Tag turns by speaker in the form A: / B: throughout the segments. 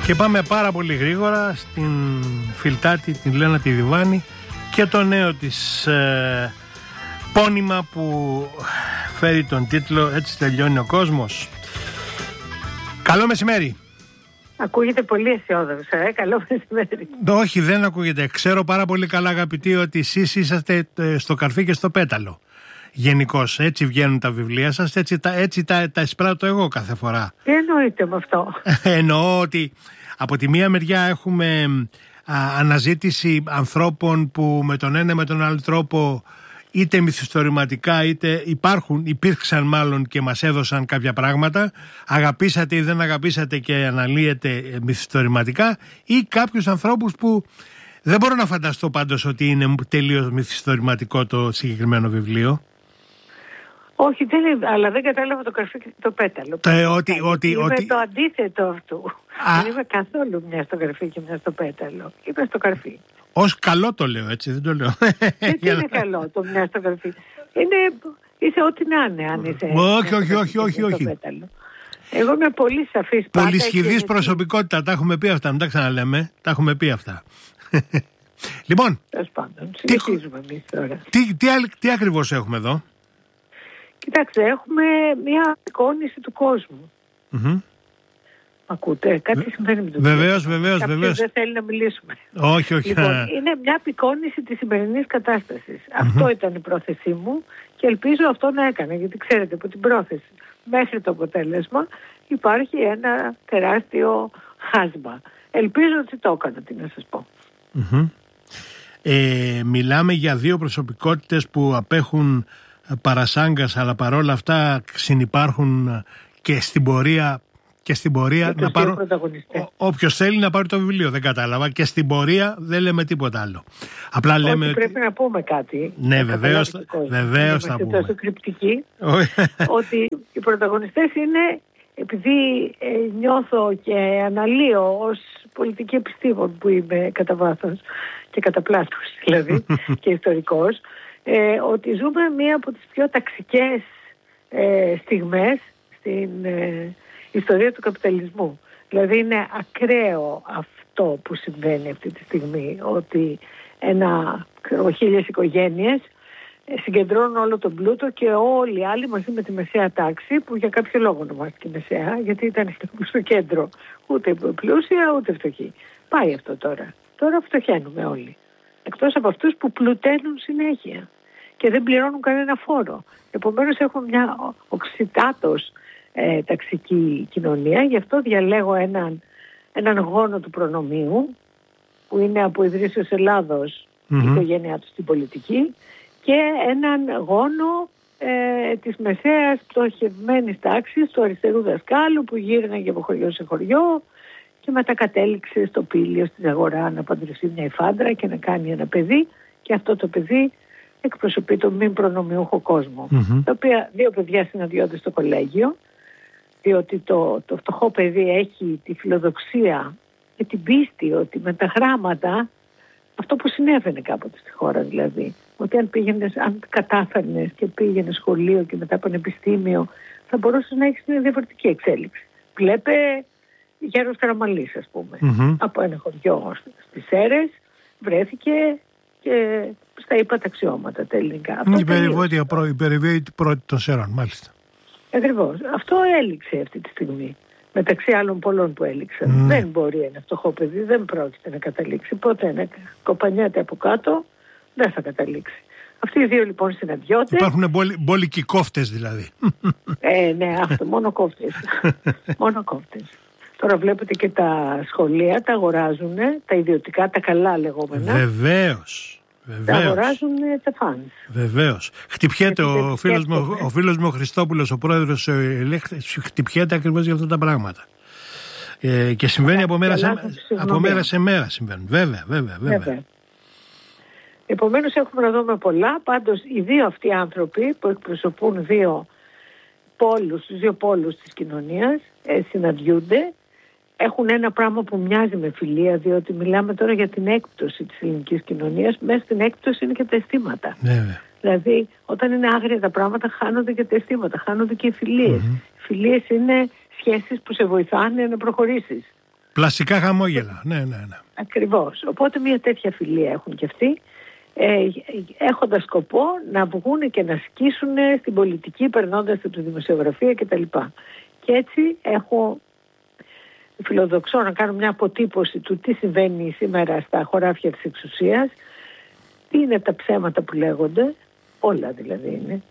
A: Και πάμε πάρα πολύ γρήγορα στην Φιλτάτη, την Λένα τη Διβάνη και το νέο της πόνημα που φέρει τον τίτλο «Έτσι τελειώνει ο κόσμος». Καλό μεσημέρι.
B: Ακούγεται πολύ αισιόδοξο, καλό μεσημέρι.
A: Όχι, δεν ακούγεται. Ξέρω πάρα πολύ καλά, αγαπητοί, ότι εσείς είσαστε στο καρφί και στο πέταλο. Γενικώς, έτσι βγαίνουν τα βιβλία σας, έτσι τα εισπράττω εγώ κάθε φορά.
B: Τι εννοείτε με αυτό?
A: Εννοώ ότι από τη μία μεριά έχουμε αναζήτηση ανθρώπων που με τον ένα με τον άλλο τρόπο είτε μυθιστορηματικά είτε υπήρξαν μάλλον και μας έδωσαν κάποια πράγματα, αγαπήσατε ή δεν αγαπήσατε και αναλύετε μυθιστορηματικά, ή κάποιους ανθρώπους που δεν μπορώ να φανταστώ πάντως ότι είναι τελείως μυθιστορηματικό το συγκεκριμένο βιβλίο.
B: Όχι, αλλά δεν κατάλαβα το καρφί και το πέταλο. Είμαι το αντίθετο αυτού. Δεν είμαι καθόλου μια στο καρφί και μια στο πέταλο. Είμαι στο καρφί.
A: Ως καλό το λέω, έτσι, δεν το λέω.
B: Δεν είναι καλό το μια στο καρφί. Είσαι ό,τι να είναι, αν είσαι.
A: Όχι.
B: Εγώ είμαι πολύ σαφής.
A: Πολυσχηδής προσωπικότητα, τα έχουμε πει αυτά, μην τα ξαναλέμε. Τα έχουμε πει αυτά. Λοιπόν,
B: τέλος πάντων, συνεχίζουμε εμείς τώρα.
A: Τι ακριβώς έχουμε εδώ?
B: Κοιτάξτε, έχουμε μια εικόνηση του κόσμου. Ακούτε, κάτι συμβαίνει με τον κόσμο.
A: Βεβαίως.
B: Κάποιος δεν θέλει να μιλήσουμε.
A: Όχι.
B: Λοιπόν, είναι μια απεικόνηση της σημερινής κατάστασης. Αυτό ήταν η πρόθεσή μου και ελπίζω αυτό να έκανε, γιατί ξέρετε από την πρόθεση μέχρι το αποτέλεσμα υπάρχει ένα τεράστιο χάσμα. Ελπίζω ότι το έκανα, τι να σας πω.
A: Μιλάμε για δύο προσωπικότητες που απέχουν παρασάγκας, αλλά παρόλα αυτά συνυπάρχουν και στην πορεία να πάρουν. Όποιος θέλει να πάρει το βιβλίο, δεν κατάλαβα. Και στην πορεία δεν λέμε τίποτα άλλο. Απλά λέμε ότι
B: πρέπει να πούμε κάτι.
A: Ναι, βεβαίως θα πούμε.
B: Τόσο κρυπτική ότι οι πρωταγωνιστές είναι, επειδή νιώθω και αναλύω ως πολιτική επιστήμον που είμαι κατά βάθος και κατά πλάτος δηλαδή και ιστορικός, ότι ζούμε μία από τις πιο ταξικές στιγμές στην ιστορία του καπιταλισμού. Δηλαδή είναι ακραίο αυτό που συμβαίνει αυτή τη στιγμή, ότι 1.000 οικογένειες συγκεντρώνουν όλο τον πλούτο και όλοι οι άλλοι μαζί με τη μεσαία τάξη, που για κάποιο λόγο ονομάστηκε μεσαία, γιατί ήταν στο κέντρο ούτε πλούσια ούτε φτωχή. Πάει αυτό τώρα. Τώρα φτωχαίνουμε όλοι. Εκτός από αυτούς που πλουταίνουν συνέχεια και δεν πληρώνουν κανένα φόρο. Επομένως έχουμε μια οξυτάτως ταξική κοινωνία. Γι' αυτό διαλέγω έναν γόνο του προνομίου, που είναι από ιδρύσεως Ελλάδος η οικογένειά του στην πολιτική, και έναν γόνο της μεσαίας πτωχευμένης τάξης του αριστερού δασκάλου, που γύρναγε από χωριό σε χωριό και μετά κατέληξε στο Πήλιο, στην αγορά, να παντρευτεί μια υφάντρα και να κάνει ένα παιδί, και αυτό το παιδί εκπροσωπεί τον μη προνομιούχο κόσμο. Τα οποία δύο παιδιά συναντιόνται στο κολέγιο, διότι το φτωχό παιδί έχει τη φιλοδοξία και την πίστη ότι με τα γράμματα, αυτό που συνέβαινε κάποτε στη χώρα δηλαδή, ότι αν κατάφερνες και πήγαινε σχολείο και μετά πανεπιστήμιο, θα μπορούσες να έχεις μια διαφορετική εξέλιξη. Βλέπε Γέρος Καραμαλής, ας πούμε. Από ένα χωριό στις Σέρρες βρέθηκε και στα ύπατα αξιώματα τα ελληνικά.
A: Η περιβόητη πρώτη των Σέρρων, μάλιστα.
B: Ακριβώς. Αυτό έληξε αυτή τη στιγμή. Μεταξύ άλλων πολλών που έληξαν. Δεν μπορεί ένα φτωχό παιδί, δεν πρόκειται να καταλήξει. Πότε να κοπανιάται από κάτω, δεν θα καταλήξει. Αυτοί οι δύο λοιπόν συναντιόνται.
A: Υπάρχουν μπόλικοι κόφτες δηλαδή.
B: Ναι, αυτό, μόνο κόφτες. Μόνο κόφτες. Τώρα βλέπετε και τα σχολεία τα αγοράζουν, τα ιδιωτικά, τα καλά λεγόμενα.
A: Βεβαίως.
B: Τα αγοράζουν τα φανς.
A: Βεβαίως. Χτυπιέται ο φίλος μου ο Χριστόπουλος, ο πρόεδρος, χτυπιέται ακριβώς για αυτά τα πράγματα. Και συμβαίνει από μέρα σε μέρα συμβαίνουν. Βέβαια.
B: Επομένως έχουμε να δούμε πολλά. Πάντως οι δύο αυτοί άνθρωποι που εκπροσωπούν τους δύο πόλους της κοινωνίας συναντιούνται. Έχουν ένα πράγμα που μοιάζει με φιλία, διότι μιλάμε τώρα για την έκπτωση της ελληνικής κοινωνίας. Μέσα στην έκπτωση είναι και τα αισθήματα. Δηλαδή, όταν είναι άγρια τα πράγματα, χάνονται και τα αισθήματα, χάνονται και οι φιλίες. Οι φιλίες είναι σχέσεις που σε βοηθάνε να προχωρήσεις.
A: Πλαστικά χαμόγελα. Ναι.
B: Ακριβώς. Οπότε μια τέτοια φιλία έχουν και αυτοί, έχοντας σκοπό να βγουν και να σκίσουν στην πολιτική, περνώντας από τη δημοσιογραφία κτλ. Και έτσι φιλοδοξώ να κάνω μια αποτύπωση του τι συμβαίνει σήμερα στα χωράφια της εξουσίας, τι είναι τα ψέματα που λέγονται, όλα δηλαδή είναι.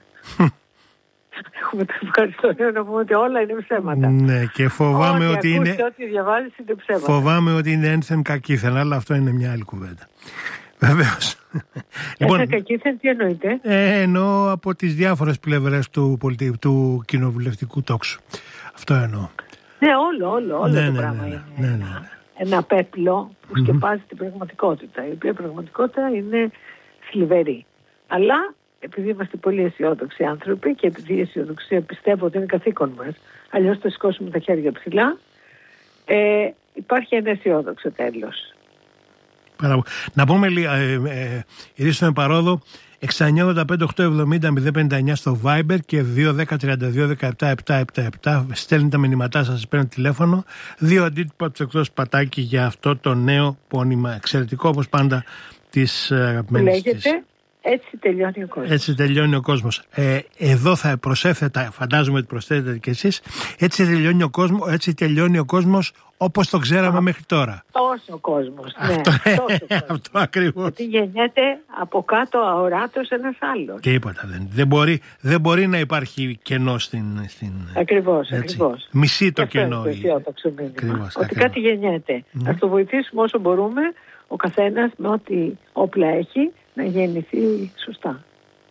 B: Έχουμε το ευχαριστώ να πούμε ότι όλα είναι ψέματα.
A: Ναι, και φοβάμαι ότι είναι.
B: Ό,τι διαβάζεις είναι ψέματα.
A: Φοβάμαι ότι είναι ένθεν κακήθεν, αλλά αυτό είναι μια άλλη κουβέντα. Βεβαίως.
B: Ένθεν κακήθεν, τι εννοείται?
A: Εννοώ από τις διάφορες πλευρές του κοινοβουλευτικού τόξου. Αυτό εννοώ.
B: Ναι, όλο το πράγμα είναι ένα πέπλο που σκεπάζει την πραγματικότητα, η οποία πραγματικότητα είναι θλιβερή. Αλλά επειδή είμαστε πολύ αισιόδοξοι άνθρωποι και επειδή η αισιοδοξία πιστεύω ότι είναι καθήκον μας, αλλιώς θα σηκώσουμε τα χέρια ψηλά, υπάρχει ένα αισιόδοξο τέλος.
A: Να πούμε ηρίστον παρόδο 6985-870-059 στο Viber και 210-32-17-777. Στέλνει τα μηνυματά σας, παίρνει τηλέφωνο. 2 αντίτυπα τους εκτός πατάκι για αυτό το νέο πόνημα εξαιρετικό, όπως πάντα, της αγαπημένης της.
B: Έτσι τελειώνει ο κόσμος.
A: Έτσι τελειώνει ο κόσμος. Εδώ θα προσέθετα, φαντάζομαι ότι προσθέτετε κι εσείς, έτσι τελειώνει ο κόσμος όπως το ξέραμε μέχρι τώρα.
B: Τόσο κόσμος.
A: Αυτό ακριβώς.
B: Γιατί γεννιέται από κάτω αοράτος ένας άλλος.
A: Τίποτα δεν μπορεί να υπάρχει κενό στην...
B: Ακριβώς.
A: Μισή το κενό.
B: Ότι κάτι γεννιέται. Ας το βοηθήσουμε όσο μπορούμε, ο καθένας με ό,τι όπλα έχει, να γεννηθεί σωστά.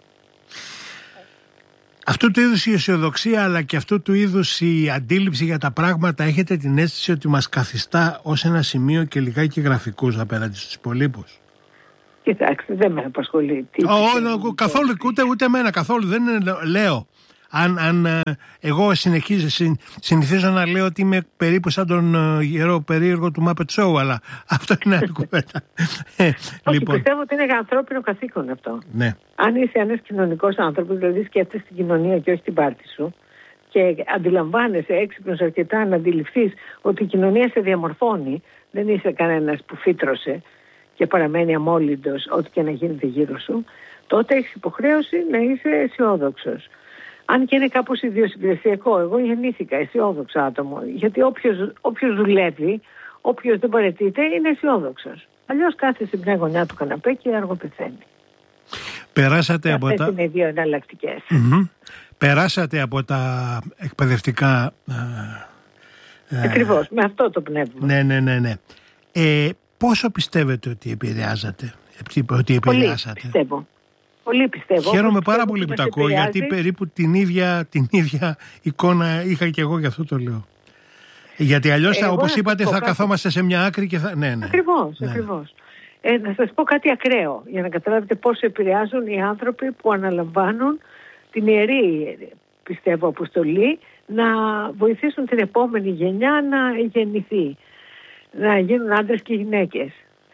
A: Αυτού του είδους η αισιοδοξία, αλλά και αυτού του είδους η αντίληψη για τα πράγματα, έχετε την αίσθηση ότι μας καθιστά ως ένα σημείο και λιγάκι γραφικούς απέναντι στους υπολείπους?
B: Κοιτάξτε, δεν με απασχολεί.
A: Καθόλου, ούτε εμένα καθόλου. Δεν είναι, λέω. Αν εγώ συνηθίζω να λέω ότι είμαι περίπου σαν τον γερό περίεργο του Muppet Show, αλλά αυτό είναι άλλη κουβέντα.
B: Λοιπόν. Πιστεύω ότι είναι ανθρώπινο καθήκον αυτό.
A: Ναι.
B: Αν είσαι ένας κοινωνικός άνθρωπος, δηλαδή σκέφτεσαι την κοινωνία και όχι την πάρτη σου, και αντιλαμβάνεσαι, έξυπνος αρκετά να αντιληφθείς ότι η κοινωνία σε διαμορφώνει, δεν είσαι κανένας που φύτρωσε και παραμένει αμόλυντος ό,τι και να γίνεται γύρω σου, τότε έχεις υποχρέωση να είσαι αισιόδοξος. Αν και είναι κάπως ιδιοσυγκρασιακό, εγώ γεννήθηκα αισιόδοξο άτομο. Γιατί όποιος δουλεύει, όποιος δεν παραιτείται, είναι αισιόδοξος. Αλλιώς κάθεται σε μια γωνιά του καναπέ και αργοπεθαίνει.
A: Περάσατε από
B: αυτές είναι οι δύο εναλλακτικές.
A: Περάσατε από τα εκπαιδευτικά.
B: Ακριβώς, με αυτό το πνεύμα.
A: Ναι. Πόσο πιστεύετε ότι επηρεάσατε?
B: Πολύ πιστεύω.
A: Χαίρομαι πάρα πολύ που τα ακούω, γιατί περίπου την ίδια εικόνα είχα και εγώ, γι' αυτό το λέω. Γιατί αλλιώς, όπως είπατε, θα καθόμαστε σε μια άκρη και θα... Ναι.
B: Ακριβώς. Να σας πω κάτι ακραίο, για να καταλάβετε πόσο επηρεάζουν οι άνθρωποι που αναλαμβάνουν την ιερή, πιστεύω, αποστολή να βοηθήσουν την επόμενη γενιά να γεννηθεί, να γίνουν άντρες και γυναίκες.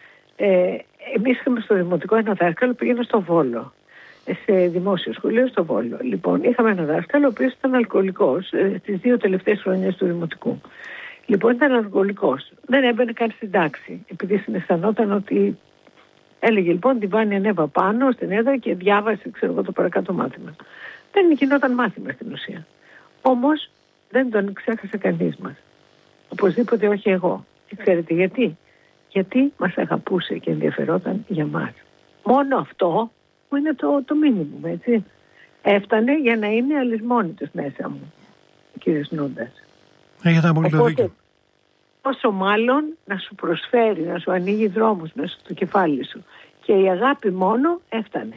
B: Εμείς είχαμε στο δημοτικό ένα δάσκαλο, πήγαινε στο Βόλο, σε δημόσιο σχολείο στο Βόλο. Λοιπόν, είχαμε ένα δάσκαλο ο οποίος ήταν αλκοολικός στις 2 τελευταίες χρονιές του δημοτικού. Λοιπόν, ήταν αλκοολικός. Δεν έμπαινε καν στην τάξη, επειδή συναισθανόταν ότι έλεγε λοιπόν τη Βάνη ανέβα πάνω στην έδρα και διάβασε, το παρακάτω μάθημα. Δεν γινόταν μάθημα στην ουσία. Όμως δεν τον ξέχασε κανείς μας. Οπωσδήποτε όχι εγώ. Και ξέρετε γιατί? Γιατί μας αγαπούσε και ενδιαφερόταν για μας. Μόνο αυτό που είναι το μήνυμο, έτσι. Έφτανε για να είναι αλυσμόνητος μέσα μου, κύριε Νούντας.
A: Έχετε απολύτως δίκιο.
B: Όσο μάλλον να σου προσφέρει, να σου ανοίγει δρόμους μέσα στο κεφάλι σου. Και η αγάπη μόνο έφτανε.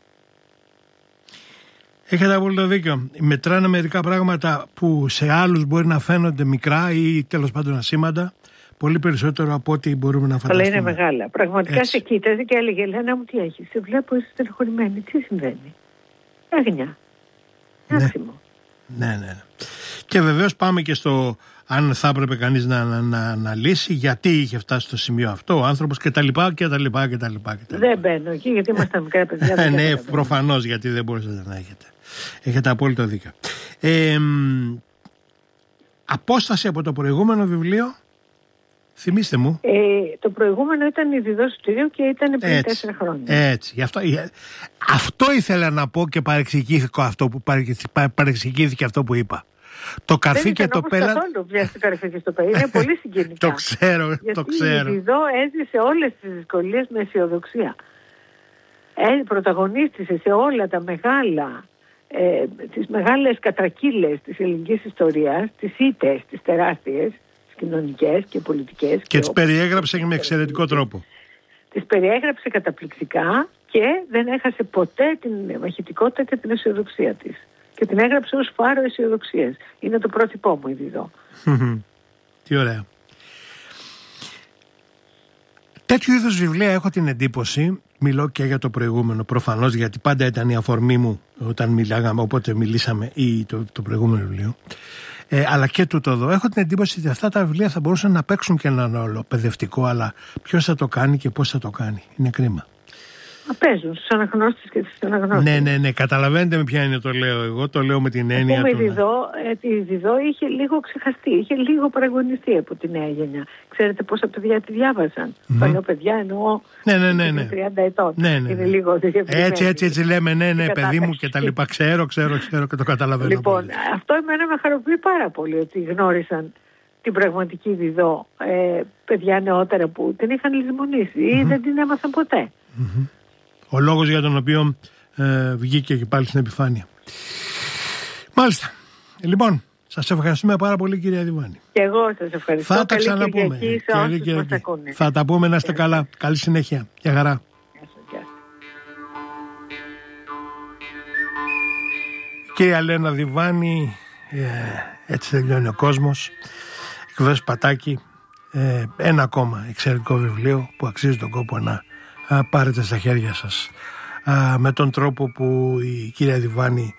A: Έχετε απολύτως δίκιο. Μετράνε μερικά πράγματα που σε άλλους μπορεί να φαίνονται μικρά ή τέλος πάντων ασήμαντα, πολύ περισσότερο από ό,τι μπορούμε να φανταστούμε.
B: Αλλά είναι μεγάλα. Πραγματικά έτσι. Σε κοίταζε και έλεγε: Ελένα μου, τι έχεις? Σε βλέπω, είσαι στενοχωρημένη. Τι συμβαίνει? Έγνοια. Άσχημο.
A: Ναι. Και βεβαίως πάμε και στο αν θα έπρεπε κανείς να αναλύσει γιατί είχε φτάσει στο σημείο αυτό ο άνθρωπος κτλ.
B: Δεν μπαίνω εκεί γιατί ήμασταν μικρά παιδιά.
A: Ναι, προφανώς, γιατί δεν μπορούσατε να έχετε. Έχετε απόλυτο δίκιο. Απόσταση από το προηγούμενο βιβλίο. Θυμήστε μου.
B: Το προηγούμενο ήταν η Διδό Σωτηρίου και ήταν πριν 4 χρόνια.
A: Έτσι. Αυτό ήθελα να πω και παρεξηγήθηκε αυτό που είπα. Το καρφί και το πέλα.
B: Το καρφί και το πέλα. Είναι πολύ συγκινητικά.
A: Το ξέρω.
B: Η Διδό έζησε όλες τις δυσκολίες με αισιοδοξία. Πρωταγωνίστησε σε όλα τα μεγάλα, τις μεγάλες κατρακύλες της ελληνικής ιστορίας, τις ήττες, τις τεράστιες, τις κοινωνικές και πολιτικές.
A: Και τις περιέγραψε με εξαιρετικό τρόπο.
B: Τις περιέγραψε καταπληκτικά και δεν έχασε ποτέ την μαχητικότητα και την αισιοδοξία της. Και την έγραψε ως φάρο αισιοδοξίας. Είναι το πρότυπό μου η Διδό.
A: Τι ωραία. Τέτοιου είδους βιβλία έχω την εντύπωση, μιλώ και για το προηγούμενο προφανώς, γιατί πάντα ήταν η αφορμή μου όταν μιλάγαμε, οπότε μιλήσαμε ή το προηγούμενο βιβλίο, αλλά και τούτο εδώ. Έχω την εντύπωση ότι αυτά τα βιβλία θα μπορούσαν να παίξουν και έναν ρόλο παιδευτικό, αλλά ποιος θα το κάνει και πώς θα το κάνει. Είναι κρίμα.
B: Παίζουν στους αναγνώστες και στις αναγνώστες.
A: Ναι, καταλαβαίνετε με ποια είναι το λέω εγώ, το λέω με την έννοια του.
B: Η Διδό είχε λίγο ξεχαστεί, είχε λίγο παραγωνιστεί από τη νέα γενιά. Ξέρετε πόσα παιδιά τη διάβασαν. Παλιό παιδιά εννοώ 30 ετών. Είναι λίγο
A: έτσι λέμε, ναι, παιδί μου και τα λοιπά. Ξέρω και το καταλαβαίνω.
B: Λοιπόν, αυτό εμένα με χαροποιεί πάρα πολύ ότι γνώρισαν την πραγματική Διδό παιδιά νεότερα που την είχαν λησμονήσει ή δεν την έμαθαν ποτέ.
A: Ο λόγος για τον οποίο βγήκε και πάλι στην επιφάνεια. Μάλιστα. Λοιπόν, σας ευχαριστούμε πάρα πολύ, κυρία Διβάνη.
B: Και εγώ σας ευχαριστώ.
A: Θα τα ξαναπούμε. Θα τα πούμε, να είστε καλά. Καλή συνέχεια. Γεια χαρά. Κυρία Λένα Διβάνη, έτσι τελειώνει ο κόσμος. Εκδόσεις Πατάκη, ένα ακόμα εξαιρετικό βιβλίο που αξίζει τον κόπο να πάρετε στα χέρια σας, με τον τρόπο που η κυρία Διβάνη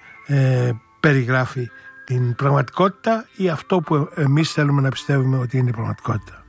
A: περιγράφει την πραγματικότητα ή αυτό που εμείς θέλουμε να πιστεύουμε ότι είναι η πραγματικότητα.